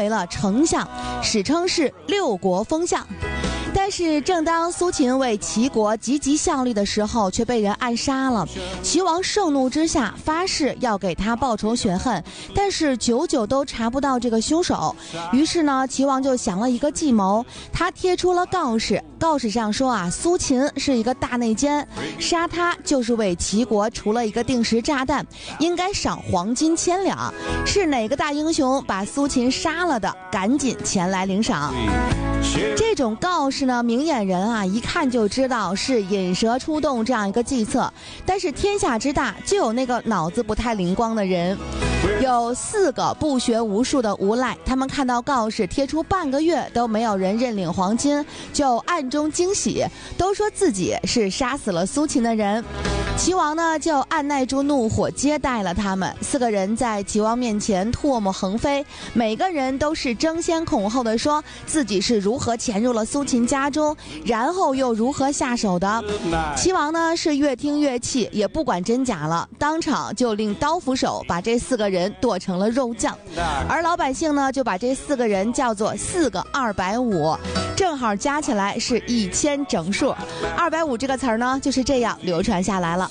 为了丞相，史称是六国封相。但是正当苏秦为齐国积极效力的时候，却被人暗杀了。齐王盛怒之下，发誓要给他报仇雪恨，但是久久都查不到这个凶手。于是呢，齐王就想了一个计谋，他贴出了告示，告示上说啊，苏秦是一个大内奸，杀他就是为齐国除了一个定时炸弹，应该赏黄金1000两。是哪个大英雄把苏秦杀了的，赶紧前来领赏。这种告示呢，明眼人啊一看就知道是引蛇出洞这样一个计策，但是天下之大，就有那个脑子不太灵光的人。有4个不学无术的无赖，他们看到告示贴出半个月都没有人认领黄金，就暗中惊喜，都说自己是杀死了苏秦的人。齐王呢就按耐住怒火接待了他们。4个人在齐王面前唾沫横飞，每个人都是争先恐后的说自己是如何潜入了苏秦家中，然后又如何下手的。齐王呢是越听越气，也不管真假了，当场就令刀斧手把这4个人剁成了肉酱。而老百姓呢就把这4个人叫做4个250，正好加起来是1000整数。250这个词儿呢就是这样流传下来了。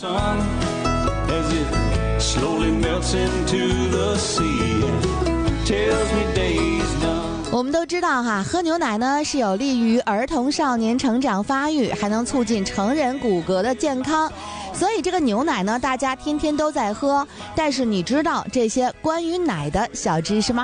我们都知道哈，喝牛奶呢是有利于儿童少年成长发育，还能促进成人骨骼的健康。所以这个牛奶呢，大家天天都在喝。但是你知道这些关于奶的小知识吗？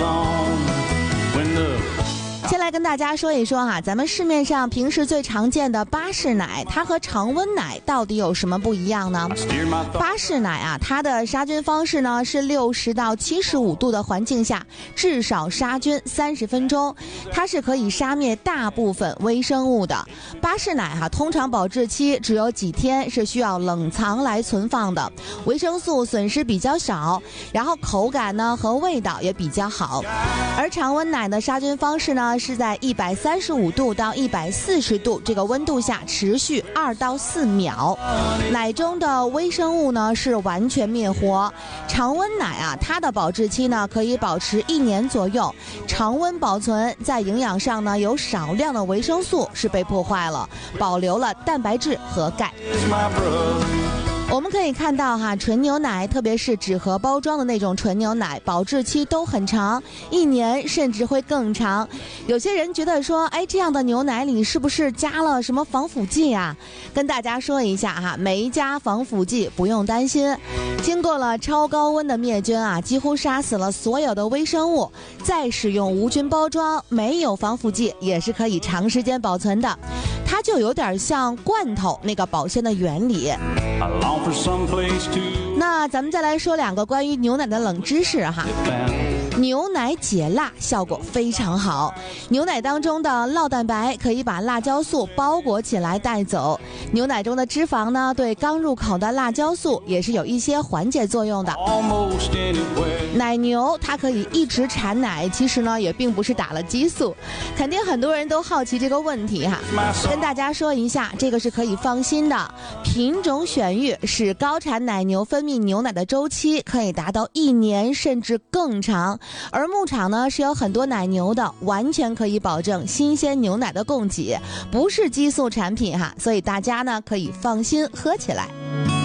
先来跟大家说一说哈，咱们市面上平时最常见的巴氏奶，它和常温奶到底有什么不一样呢？巴氏奶啊，它的杀菌方式呢是60到75度的环境下至少杀菌30分钟，它是可以杀灭大部分微生物的。巴氏奶通常保质期只有几天，是需要冷藏来存放的，维生素损失比较少，然后口感呢和味道也比较好。而常温奶的杀菌方式呢是在135度到140度这个温度下持续2到4秒，奶中的微生物呢是完全灭活。常温奶啊，它的保质期呢可以保持1年左右。常温保存在营养上呢有少量的维生素是被破坏了，保留了蛋白质和钙。我们可以看到哈，纯牛奶，特别是纸盒包装的那种纯牛奶，保质期都很长，1年甚至会更长。有些人觉得说，这样的牛奶里是不是加了什么防腐剂啊？跟大家说一下哈，没加防腐剂，不用担心。经过了超高温的灭菌啊，几乎杀死了所有的微生物，再使用无菌包装，没有防腐剂，也是可以长时间保存的。它就有点像罐头那个保鲜的原理。那咱们再来说2个关于牛奶的冷知识哈。牛奶解辣效果非常好，牛奶当中的酪蛋白可以把辣椒素包裹起来带走。牛奶中的脂肪呢，对刚入口的辣椒素也是有一些缓解作用的。奶牛它可以一直产奶，其实呢也并不是打了激素。肯定很多人都好奇这个问题哈，跟大家说一下，这个是可以放心的。品种选育使高产奶牛分泌牛奶的周期可以达到1年甚至更长。而牧场呢是有很多奶牛的，完全可以保证新鲜牛奶的供给，不是激素产品哈，所以大家呢可以放心喝起来。